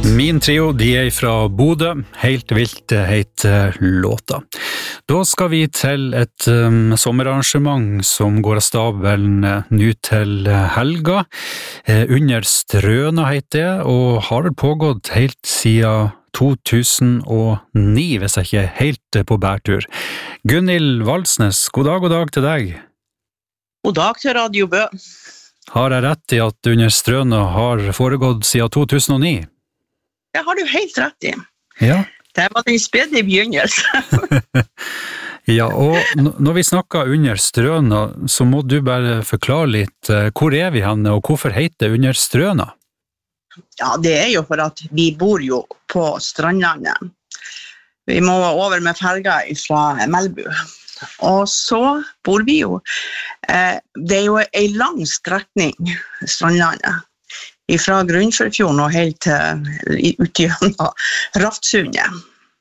Min trio, de fra Bodø, helt vilt heter låta. Da skal vi til et sommerarrangement som går av stabelen nå til helga. Under Strøna heter det, og har vel pågått helt siden 2009, hvis jeg ikke er helt på bærtur. Gunhild Valsnes, god dag til deg. God dag til Radio Bø. Har jeg rett i at Under Strøna har foregått siden 2009? Det har du helt rett i. Ja. Det var den spede begynnelse. Ja, og når vi snakker Under Strøna, så må du bare forklare litt, hvor er vi henne, og hvorfor heter det Under Strøna? Ja, det er jo for at vi bor jo på Strandlandet. Vi må over med ferga fra Melbu. Og så bor vi jo, det er jo en lang strekning, Strandlandet, fra Grunnfjorden og helt til ut gjennom Raftsundet.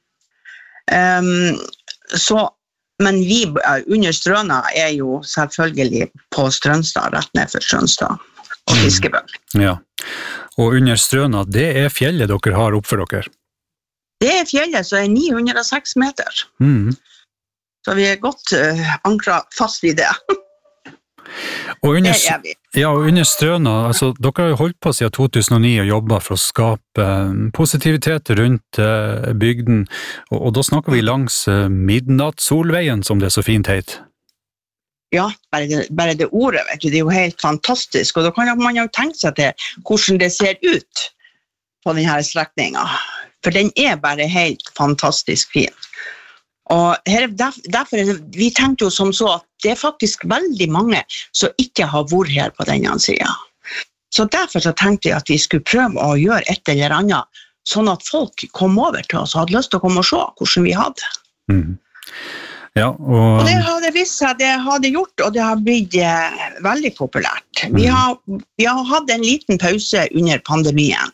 Men vi Under Strøna er jo selvfølgelig på Strømstad, rett ned for Strømstad og Fiskebøl. Ja, og Under Strøna, det er fjellet dere har opp for dere? Det er fjellet, så er 906 meter. Så vi er godt ankret fast i det. Og under, det er vi. Ja, og Under Strøna, altså, dere har jo holdt på siden 2009 og jobbet for å skape positivitet rundt bygden, og da snakker vi langs Midnattssolveien, som det så fint heter. Ja, bare det ordet, vet du, det er jo helt fantastisk, og da kan man jo tenke seg til hvordan det ser ut på denne strekningen, for den er bare helt fantastisk fin. Og derfor, vi tenkte jo som så at det er faktisk veldig mange som ikke har vært her på denne siden. Så derfor så tenkte jeg at vi skulle prøve å gjøre et eller annet, sånn at folk kom over til oss og hadde lyst til å komme og se hvordan vi hadde. Ja, og det hadde vist seg, det hadde gjort, og det har blitt veldig populært. Vi har hatt en liten pause under pandemien.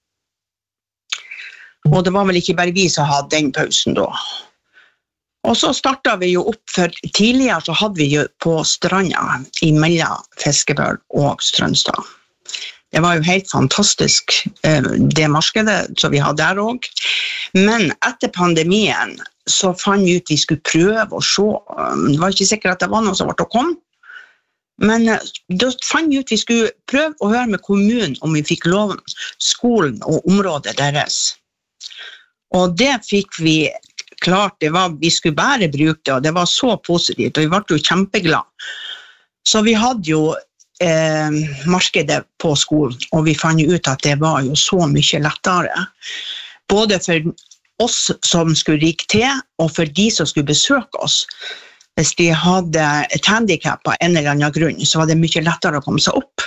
Og det var vel ikke bare vi som hadde den pausen da. Og så startet vi jo opp, for tidligere så hadde vi jo på stranda imellom Fiskebøl og Strømstad. Det var jo helt fantastisk, det markedet som vi hadde der også. Men etter pandemien så fant vi ut vi skulle prøve å se. Det var ikke sikkert at det var noe som var til å komme. Men da fant vi ut vi skulle prøve å høre med kommunen om vi fikk lov skolen og området deres. Og det fikk vi klart, vi skulle bare bruke det, og det var så positivt, og vi ble jo kjempeglade. Så vi hadde jo markedet på skolen, og vi fant ut at det var jo så mye lettere. Både for oss som skulle rike til, og for de som skulle besøke oss. Hvis de hadde et handicap av en eller annen grunn, så var det mye lettere å komme seg opp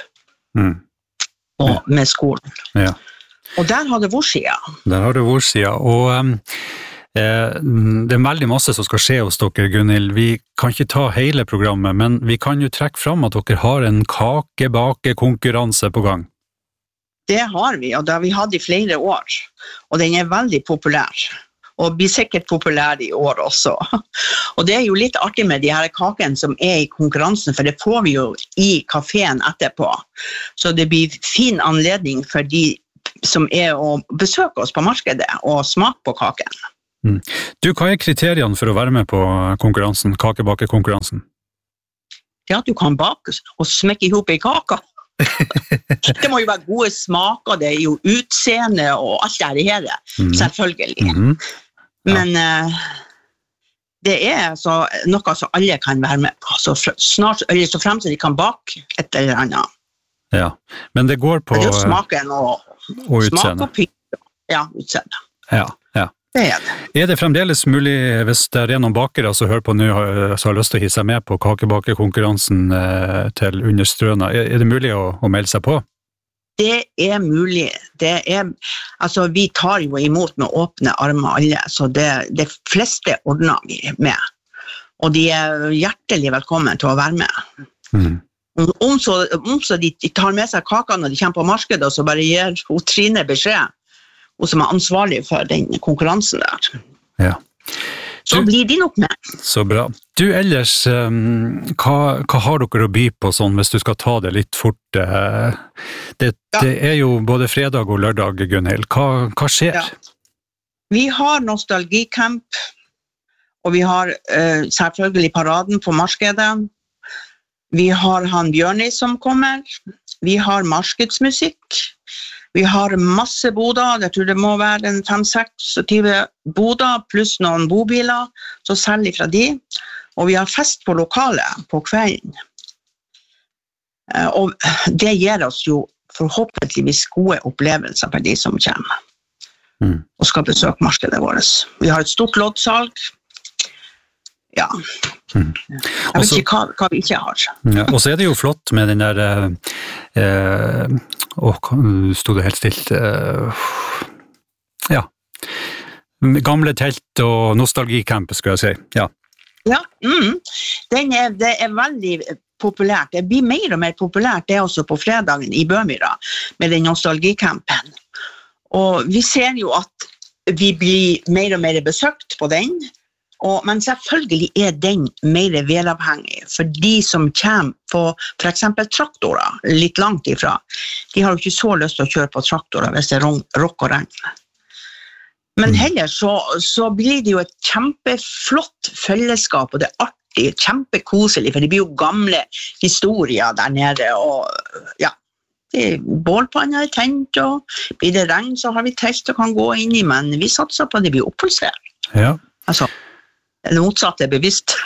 med skolen. Ja. Og der har det vår siden. Der har det vår siden, og det er veldig masse som skal skje hos dere, Gunhild. Vi kan ikke ta hele programmet, men vi kan jo trekke fram at dere har en kakebakekonkurranse på gang. Det har vi, og det har vi hatt i flere år, og den er veldig populær, og blir sikkert populær i år også. Og det er jo litt artig med de her kakene som er i konkurransen, for det får vi jo i kaféen etterpå. Så det blir fin anledning for de som er å besøke oss på markedet og smake på kaken. Du, hva er kriteriene for å være med på konkurransen, kakebakekonkurransen? Det er at du kan bake og smekke ihop i kaka. Det må jo være gode smaker, det er jo utseende og alt det her, selvfølgelig. Men det er så noe som alle kan være med på, så fremst de kan bake et eller annet. Ja, men det går på det er smaken og utseende. Ja, utseende. Ja. Det er det. Er det fremdeles mulig, hvis det er noen bakere som hører på nå, som har lyst til å hisse med på kakebakekonkurransen til Under Strøna, er det mulig å melde seg på? Det er mulig. Altså, vi tar jo imot med åpne armer alle, så det fleste ordner vi med. Og de er hjertelig velkommen til å være med. Om så de tar med seg kakene når de kommer på markedet, og så bare gir Trine beskjed, og som er ansvarlig for den konkurransen der. Ja. Så blir de nok med. Så bra. Du, ellers, hva har dere å by på sånn, hvis du skal ta det litt fort? Det er jo både fredag og lørdag, Gunhild. Hva skjer? Ja. Vi har nostalgicamp, og vi har selvfølgelig paraden på markedet. Vi har han Bjørni som kommer. Vi har markedsmusikk. Vi har masse boder, jeg tror det må være 5-26 boder, pluss noen bobiler, så selger fra de. Og vi har fest på lokalet på kvelden. Og det gir oss jo forhåpentligvis gode opplevelser for de som kommer. Og skal besøke markedet vårt. Vi har et stort loddsalg. Ja. Jeg vet ikke hva vi ikke har. Ja, og så er det jo flott med den der stod det helt stilt gamle telt og nostalgicamp, skulle jeg si. Ja, det er veldig populært. Det blir mer og mer populært det også på fredagen i Bømyra med den nostalgicampen. Og vi ser jo at vi blir mer og mer besøkt på den. Men selvfølgelig er den mer velavhengig, for de som kommer på for eksempel traktorer litt langt ifra, de har jo ikke så lyst til å kjøre på traktorer hvis det er rock og regn. Men heller så blir det jo et kjempeflott fellesskap, og det er artig, kjempekoselig, for det blir jo gamle historier der nede, og ja, bålpanner er tent, og blir det regn så har vi telt og kan gå inn i, men vi satser på at det blir oppholdsvær. Ja. Altså, det motsatte er bevisst.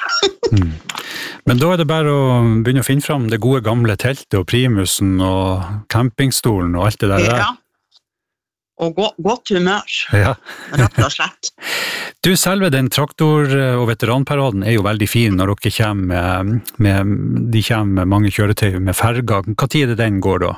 Men da er det bare å begynne å finne frem det gode gamle teltet og primusen og campingstolen og alt det der. Ja, og godt humør, rett og slett. Du, selve den traktor- og veteranparaden er jo veldig fin når dere kommer de kommer med mange kjøretøy med ferger. Hva tid er det den går da?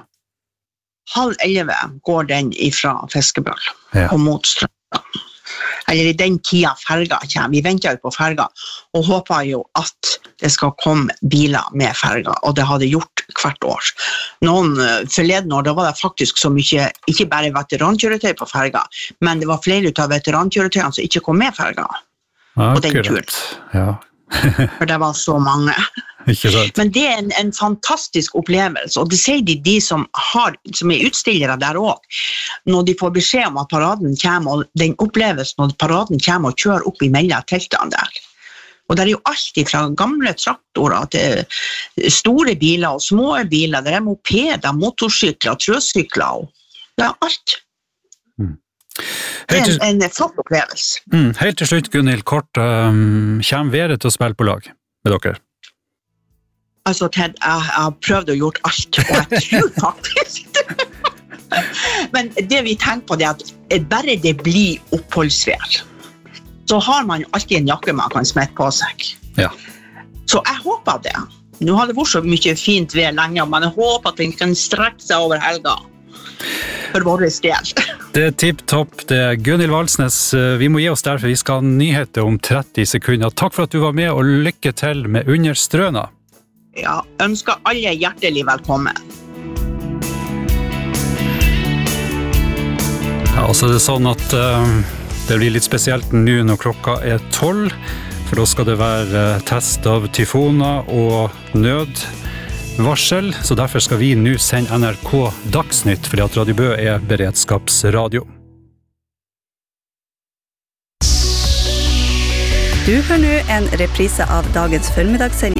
10:30 går den ifra Fiskebøl og mot Strømstad. Eller i den tida ferga kommer. Vi venter jo på ferga, og håper jo at det skal komme biler med ferga, og det har det gjort hvert år. Noen forleden år, da var det faktisk så mye, ikke bare veterankjøretøy på ferga, men det var flere av veterankjøretøyene som ikke kom med ferga på den turen. Ja. For det var så mange. Ikke sant. Men det er en fantastisk opplevelse, og det sier de som er utstillere der også, når de får beskjed om at paraden kommer, og den oppleves når paraden kommer og kjører opp imellom teltene der. Og det er jo alt fra gamle traktorer til store biler og små biler, det er mopeder, motorsykler, trøsykler, og alt. Det er en flott opplevelse. Helt til slutt, Gunhild, kort, kommer været til å spille på lag med dere? Altså, Ted, jeg har prøvd å gjort alt, og jeg tror faktisk men det vi tenker på det at bare det blir oppholdsvær, så har man jo alltid en jakke man kan smette på seg. Ja. Så jeg håper det. Nå har det vært så mye fint vær lenge, men jeg håper at den kan strekke seg over helga for vår del. Det er tipp-topp. Det er Gunhild Valsnes. Vi må gi oss der, for vi skal ha nyheter om 30 sekunder. Takk for at du var med, og lykke til med Under Strøna. Ja, ønsker alle hjertelig velkommen. Ja, så er det sånn at det blir litt spesielt nå når klokka er 12, for da skal det være test av tyfoner og nødvarsel, så derfor skal vi nå sende NRK Dagsnytt, fordi at Radio Bø er beredskapsradio. Du hører nå en reprise av dagens formidagssending.